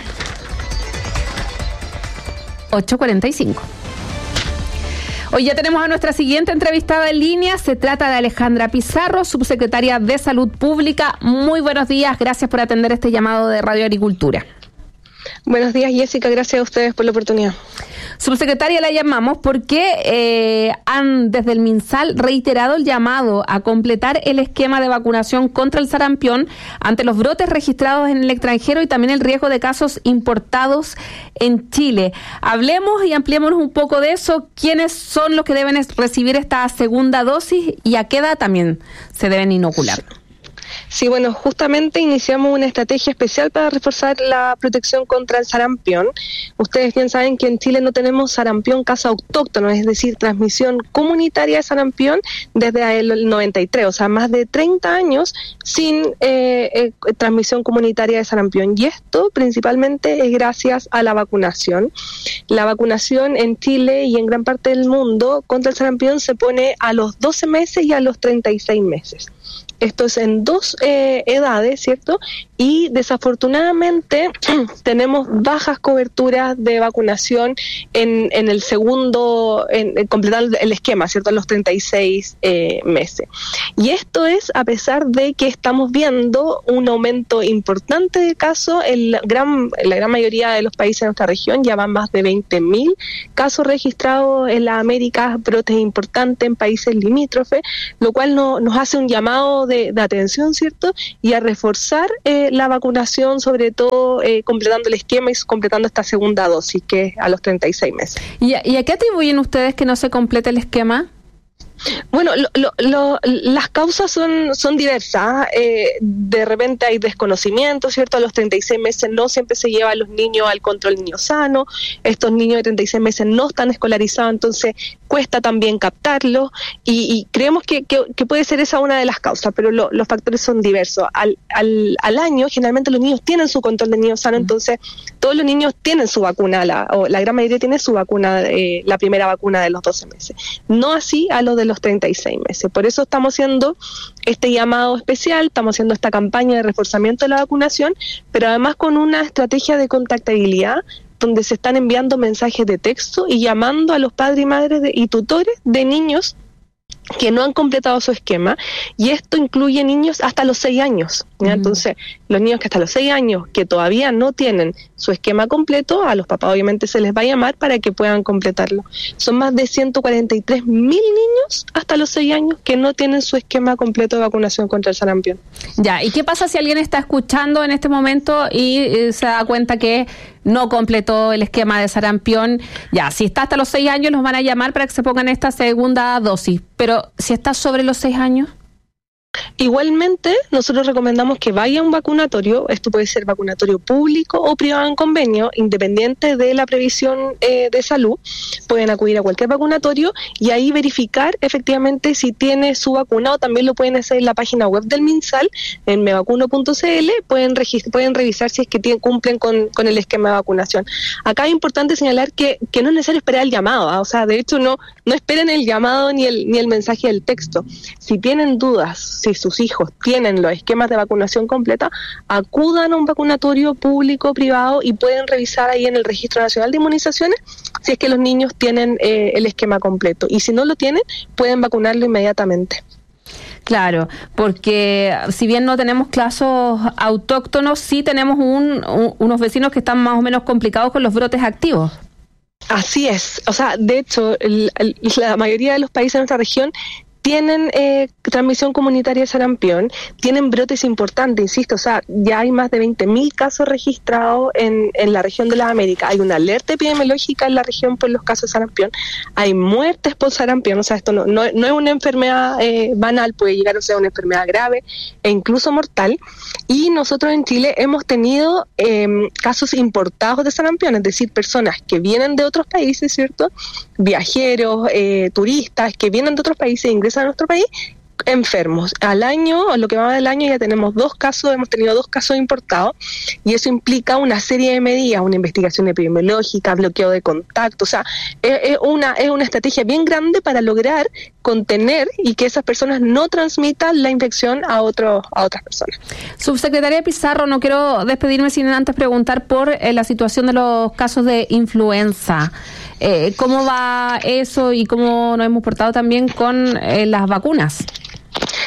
8:45. Hoy ya tenemos a nuestra siguiente entrevistada en línea. Se trata de Alejandra Pizarro, subsecretaria de Salud Pública. Muy buenos días, gracias por atender este llamado de Radio Agricultura. Buenos días, Jessica. Gracias a ustedes por la oportunidad. Subsecretaria, la llamamos porque han desde el MinSal reiterado el llamado a completar el esquema de vacunación contra el sarampión ante los brotes registrados en el extranjero y también el riesgo de casos importados en Chile. Hablemos y ampliémonos un poco de eso. ¿Quiénes son los que deben recibir esta segunda dosis y a qué edad también se deben inocular? Sí, bueno, justamente iniciamos una estrategia especial para reforzar la protección contra el sarampión. Ustedes bien saben que en Chile no tenemos sarampión caso autóctono, es decir, transmisión comunitaria de sarampión desde el 93, o sea, más de 30 años sin transmisión comunitaria de sarampión. Y esto principalmente es gracias a la vacunación. La vacunación en Chile y en gran parte del mundo contra el sarampión se pone a los 12 meses y a los 36 meses. Esto es en dos edades, ¿cierto? Y desafortunadamente tenemos bajas coberturas de vacunación en el segundo, en completar el esquema, ¿cierto? A los 36 meses. Y esto es a pesar de que estamos viendo un aumento importante de casos en la gran mayoría de los países de nuestra región. Ya van más de 20.000 casos registrados en las Américas, brotes importantes en países limítrofes, lo cual nos hace un llamado de atención, ¿cierto? Y a reforzar la vacunación, sobre todo completando el esquema y completando esta segunda dosis, que es a los 36 meses. ¿Y a qué atribuyen ustedes que no se complete el esquema? Bueno, las causas son diversas. De repente hay desconocimiento, ¿cierto? A los 36 meses no siempre se lleva a los niños al control niño sano. Estos niños de 36 meses no están escolarizados, entonces cuesta también captarlos y creemos que puede ser esa una de las causas, pero los factores son diversos. Al año, generalmente los niños tienen su control de niño sano, entonces todos los niños tienen su vacuna, o la gran mayoría tiene su vacuna, la primera vacuna de los 12 meses. No así a los de los 36 meses. Por eso estamos haciendo este llamado especial, estamos haciendo esta campaña de reforzamiento de la vacunación, pero además con una estrategia de contactabilidad donde se están enviando mensajes de texto y llamando a los padres y madres y tutores de niños que no han completado su esquema, y esto incluye niños hasta los 6 años. ¿Ya? Entonces, los niños que hasta los 6 años que todavía no tienen su esquema completo, a los papás obviamente se les va a llamar para que puedan completarlo. Son más de 143.000 niños hasta los 6 años que no tienen su esquema completo de vacunación contra el sarampión. Ya, ¿y qué pasa si alguien está escuchando en este momento y se da cuenta que no completó el esquema de sarampión? Ya, si está hasta los 6 años los van a llamar para que se pongan esta segunda dosis, pero si está sobre los 6 años... Igualmente, nosotros recomendamos que vaya a un vacunatorio. Esto puede ser vacunatorio público o privado en convenio, independiente de la previsión de salud. Pueden acudir a cualquier vacunatorio y ahí verificar efectivamente si tiene su vacuna, o también lo pueden hacer en la página web del MinSal, en mevacuno.cl. Pueden revisar si es que cumplen con el esquema de vacunación. Acá es importante señalar que no es necesario esperar el llamado, o sea, de hecho no esperen el llamado ni el mensaje del texto. Si tienen dudas, si sus hijos tienen los esquemas de vacunación completa, acudan a un vacunatorio público o privado y pueden revisar ahí en el Registro Nacional de Inmunizaciones si es que los niños tienen el esquema completo. Y si no lo tienen, pueden vacunarlo inmediatamente. Claro, porque si bien no tenemos casos autóctonos, sí tenemos unos vecinos que están más o menos complicados con los brotes activos. Así es, o sea, de hecho, la mayoría de los países de nuestra región tienen transmisión comunitaria de sarampión, tienen brotes importantes, insisto, o sea, ya hay más de 20.000 casos registrados en la región de las Américas. Hay una alerta epidemiológica en la región por los casos de sarampión, hay muertes por sarampión, o sea, esto no es una enfermedad banal, puede llegar a ser una enfermedad grave e incluso mortal. Y nosotros en Chile hemos tenido casos importados de sarampión, es decir, personas que vienen de otros países, ¿cierto? Viajeros, turistas que vienen de otros países e ingresan a nuestro país enfermos. Al año, o lo que va del año, ya tenemos hemos tenido 2 casos importados, y eso implica una serie de medidas, una investigación epidemiológica, bloqueo de contacto, o sea, es una estrategia bien grande para lograr contener y que esas personas no transmitan la infección a otras personas. Subsecretaria Pizarro, no quiero despedirme sin antes preguntar por la situación de los casos de influenza. ¿Cómo va eso y cómo nos hemos portado también con las vacunas?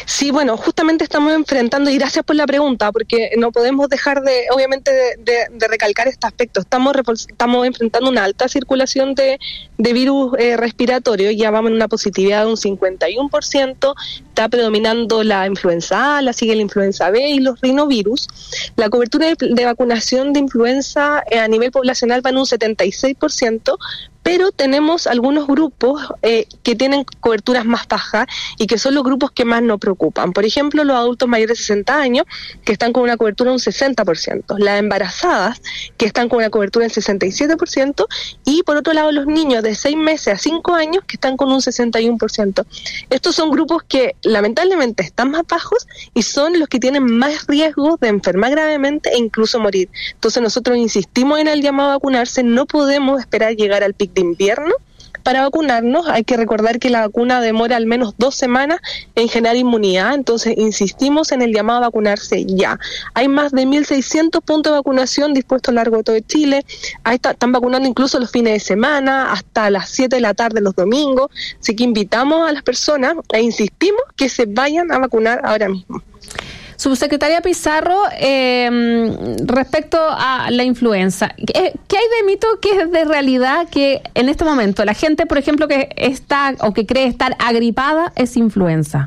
Sí, bueno, justamente estamos enfrentando, y gracias por la pregunta, porque no podemos dejar de recalcar este aspecto. Estamos enfrentando una alta circulación de virus respiratorios, ya vamos en una positividad de un 51%, está predominando la influenza A, la sigue la influenza B y los rinovirus. La cobertura de vacunación de influenza a nivel poblacional va en un 76%, pero tenemos algunos grupos que tienen coberturas más bajas y que son los grupos que más nos preocupan. Por ejemplo, los adultos mayores de 60 años, que están con una cobertura de un 60%, las embarazadas, que están con una cobertura del 67%, y por otro lado los niños de 6 meses a 5 años, que están con un 61%. Estos son grupos que lamentablemente están más bajos y son los que tienen más riesgo de enfermar gravemente e incluso morir. Entonces nosotros insistimos en el llamado a vacunarse, no podemos esperar llegar al pic de invierno para vacunarnos. Hay que recordar que la vacuna demora al menos 2 semanas en generar inmunidad, entonces insistimos en el llamado a vacunarse ya. Hay más de 1.600 puntos de vacunación dispuestos a lo largo de todo Chile. Ahí están vacunando incluso los fines de semana, hasta las 7 de la tarde los domingos, así que invitamos a las personas e insistimos que se vayan a vacunar ahora mismo. Subsecretaria Pizarro, respecto a la influenza, ¿qué hay de mito, qué es de realidad que en este momento la gente, por ejemplo, que está o que cree estar agripada es influenza?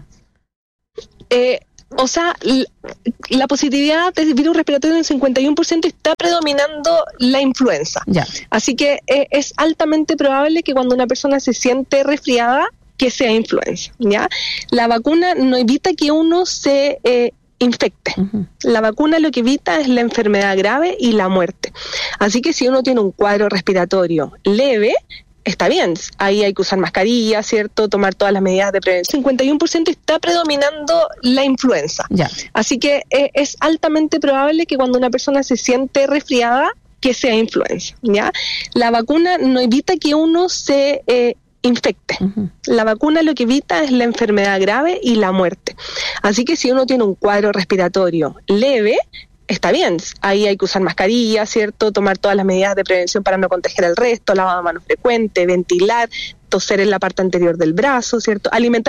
La positividad del virus respiratorio del 51% está predominando la influenza. Ya. Así que es altamente probable que cuando una persona se siente resfriada, que sea influenza, ¿ya? La vacuna no evita que uno se infecte. La vacuna lo que evita es la enfermedad grave y la muerte. Así que si uno tiene un cuadro respiratorio leve, está bien, ahí hay que usar mascarilla, ¿cierto? Tomar todas las medidas de prevención. 51% está predominando la influenza. Ya. Así que es altamente probable que cuando una persona se siente resfriada, que sea influenza, ¿ya? La vacuna no evita que uno se infecte. La vacuna lo que evita es la enfermedad grave y la muerte. Así que si uno tiene un cuadro respiratorio leve, está bien, ahí hay que usar mascarilla, ¿cierto? Tomar todas las medidas de prevención para no contagiar al resto, lavado de manos frecuente, ventilar, toser en la parte anterior del brazo, ¿cierto? Alimentar